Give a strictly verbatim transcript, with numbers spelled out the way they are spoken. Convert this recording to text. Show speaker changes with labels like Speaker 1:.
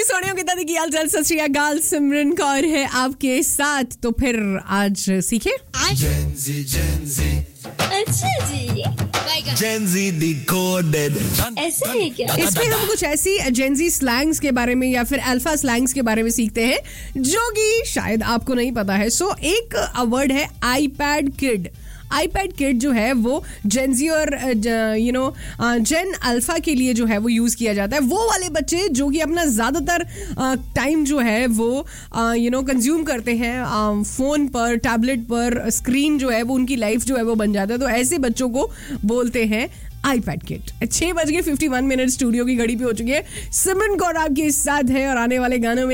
Speaker 1: सोनियो की दादी की हाल चाल सत श्री अकाल। सिमरन कौर है आपके साथ। तो फिर आज सीखे
Speaker 2: अच्छा जी,
Speaker 3: Gen Z decoded.
Speaker 2: ऐसा है क्या?
Speaker 1: इसमें हम कुछ ऐसी जेंजी स्लैंग्स के बारे में या फिर अल्फा स्लैंग्स के बारे में सीखते हैं जो कि शायद आपको नहीं पता है। सो so, एक वर्ड है आईपैड किड। आईपैड किड जो है वो जेंजी और यू नो जेन अल्फा के लिए जो है वो यूज किया जाता है। वो वाले बच्चे जो कि अपना ज्यादातर टाइम जो है वो यू नो कंज्यूम करते हैं फोन पर, टैबलेट पर, स्क्रीन जो है वो उनकी लाइफ जो है वो बन जाता है। तो ऐसे बच्चों को बोलते हैं आईपैड किड। छह बज के फिफ्टी वन मिनट स्टूडियो की घड़ी पे हो चुकी है। सिमरन कौर आपके साथ है और आने वाले गानों में